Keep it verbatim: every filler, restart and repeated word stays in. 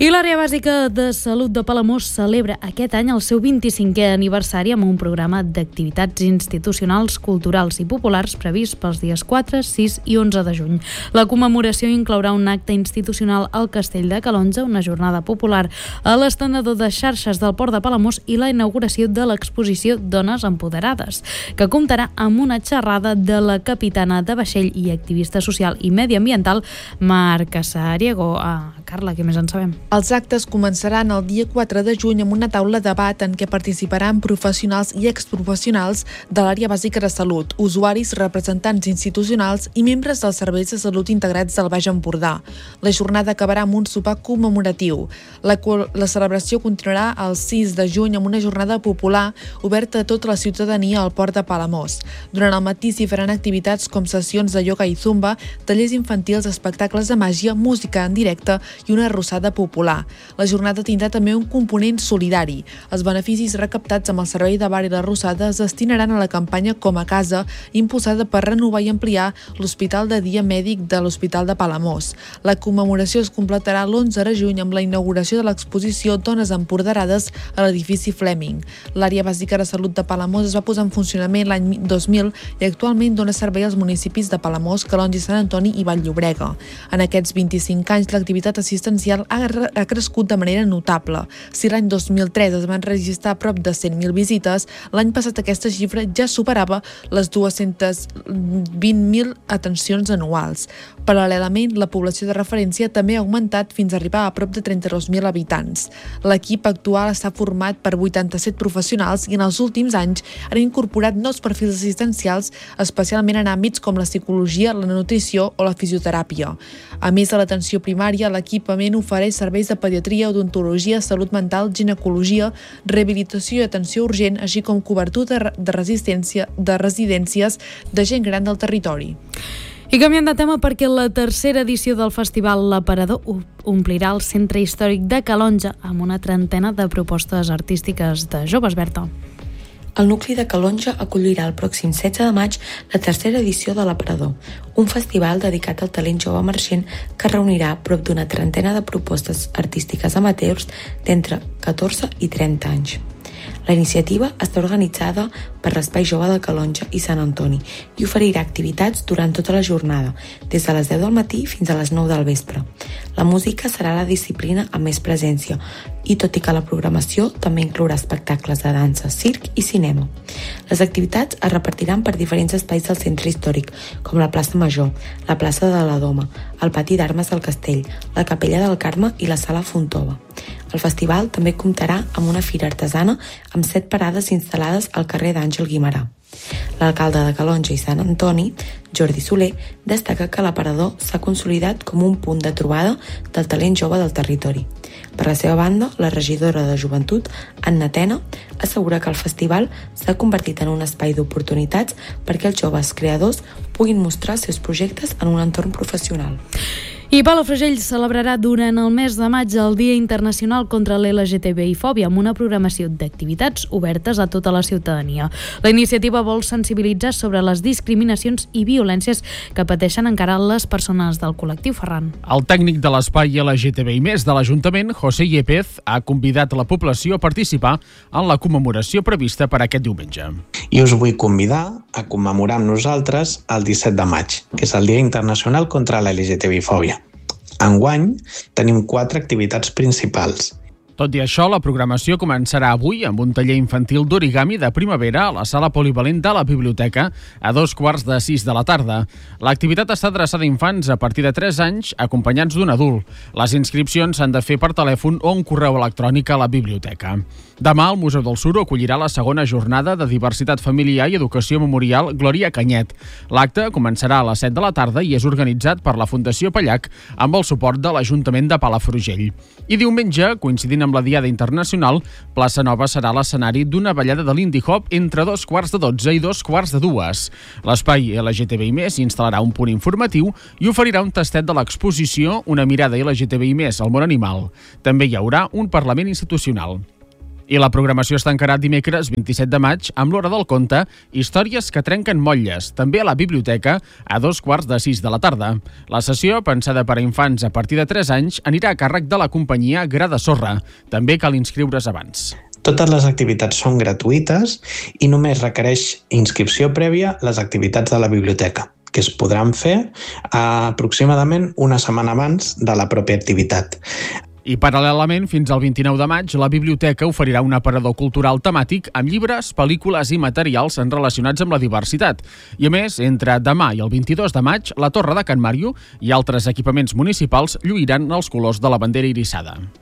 I l'Àrea Bàsica de Salut de Palamós celebra aquest any el seu vint-i-cinquè aniversari amb un programa d'activitats institucionals, culturals i populars previst pels dies quatre, sis i onze de juny. La commemoració inclourà un acte institucional al Castell de Calonge, una jornada popular a l'estendedor de xarxes del Port de Palamós i la inauguració de l'exposició Dones Empoderades, que comptarà amb una xerrada de la capitana de vaixell i activista social i mediambiental, Mar Casariego. Ah, Carla, què més en sabem? Els actes començaran el dia quatre de juny amb una taula de debat en què participaran professionals i exprofessionals de l'àrea bàsica de salut, usuaris, representants institucionals i membres dels serveis de salut integrats del Baix Empordà. La jornada acabarà amb un sopar commemoratiu. La, la celebració continuarà el sis de juny amb una jornada popular oberta a tota la ciutadania al Port de Palamós. Durant el matí s'hi faran activitats com sessions de ioga i zumba, tallers infantils, espectacles de màgia, música en directe i una arrossada popular. La jornada tindrà també un component solidari. Els beneficis recaptats amb el servei de bar i la Rosada es destinaran a la campanya Com a Casa, impulsada per renovar i ampliar l'Hospital de Dia Mèdic de l'Hospital de Palamós. La commemoració es completarà l'onze de juny amb la inauguració de l'exposició Dones Empoderades a l'edifici Fleming. L'àrea bàsica de salut de Palamós es va posar en funcionament l'any dos mil i actualment dona servei als municipis de Palamós, Calonge i Sant Antoni i Vall-llobrega. En aquests vint-i-cinc anys, l'activitat assistencial ha ha crescut de manera notable. Si l'any dos mil tres es van registrar prop de cent mil visites, l'any passat aquesta xifra ja superava les dues-centes vint mil atencions anuals. Paral·lelament, la població de referència també ha augmentat fins a arribar a prop de trenta-dos mil habitants. L'equip actual està format per vuitanta-set professionals i en els últims anys han incorporat nous perfils assistencials, especialment en àmbits com la psicologia, la nutrició o la fisioteràpia. A més de l'atenció primària, l'equipament ofereix serveis de pediatria, odontologia, salut mental, ginecologia, rehabilitació i atenció urgent, així com cobertura de resistència de residències de gent gran del territori. I canviant de tema perquè la tercera edició del festival L'Aparador omplirà el centre històric de Calonge amb una trentena de propostes artístiques de joves. Berta. El nucli de Calonge acollirà el pròxim setze de maig la tercera edició de l'Aparador, un festival dedicat al talent jove emergent que reunirà prop d'una trentena de propostes artístiques amateurs d'entre catorze i trenta anys. La iniciativa està organitzada per l'Espai Jove de Calonge i Sant Antoni i oferirà activitats durant tota la jornada, des de les deu del matí fins a les nou del vespre. La música serà la disciplina amb més presència i, tot i que la programació també inclourà espectacles de dansa, circ i cinema. Les activitats es repartiran per diferents espais del centre històric, com la plaça Major, la plaça de la Doma, el pati d'armes del Castell, la capella del Carme i la sala Fontova. El festival també comptarà amb una fira artesana amb set parades instal·lades al carrer d'Àngel Guimerà. L'alcalde de Calonge i Sant Antoni, Jordi Soler, destaca que l'Aparador s'ha consolidat com un punt de trobada del talent jove del territori. Per la seva banda, la regidora de Joventut, Anna Tena, assegura que el festival s'ha convertit en un espai d'oportunitats perquè els joves creadors puguin mostrar els seus projectes en un entorn professional. I Palafrugell celebrarà durant el mes de maig el Dia Internacional contra l'L G T B I fòbia amb una programació d'activitats obertes a tota la ciutadania. La iniciativa vol sensibilitzar sobre les discriminacions i violències que pateixen encara les persones del col·lectiu. Ferran. El tècnic de l'espai L G T B I més de l'Ajuntament, José Yepez, ha convidat la població a participar en la commemoració prevista per aquest diumenge. I us vull convidar a commemorar amb nosaltres el disset de maig, que és el Dia Internacional contra l'L G T B I fòbia. Enguany tenim quatre activitats principals. Tot i això, la programació començarà avui amb un taller infantil d'origami de primavera a la sala polivalent de la biblioteca a dos quarts de sis de la tarda. L'activitat està adreçada a infants a partir de tres anys acompanyats d'un adult. Les inscripcions s'han de fer per telèfon o un correu electrònic a la biblioteca. Demà el Museu del Suro acollirà la segona jornada de diversitat familiar i educació memorial Glòria Canyet. L'acte començarà a les set de la tarda i és organitzat per la Fundació Pallac amb el suport de l'Ajuntament de Palafrugell. I diumenge, coincidint amb la Diada Internacional, Plaça Nova serà l'escenari d'una ballada de l'indie hop entre dos quarts de dotze i dos quarts de dues. L'espai L G T B I més instal·larà un punt informatiu i oferirà un tastet de l'exposició Una mirada L G T B I més al món animal. També hi haurà un Parlament institucional. I la programació es tancarà dimecres vint-i-set de maig amb l'Hora del Conte, històries que trenquen motlles, també a la biblioteca a dos quarts de sis de la tarda. La sessió, pensada per a infants a partir de tres anys, anirà a càrrec de la companyia Gra de Sorra. També cal inscriure's abans. Totes les activitats són gratuïtes i només requereix inscripció prèvia les activitats de la biblioteca, que es podran fer aproximadament una setmana abans de la pròpia activitat. I paral·lelament, fins al vint-i-nou de maig, la biblioteca oferirà un aparador cultural temàtic amb llibres, pel·lícules i materials relacionats amb la diversitat. I a més, entre demà i el vint-i-dos de maig, la Torre de Can Màrio i altres equipaments municipals lluiran els colors de la bandera iriçada.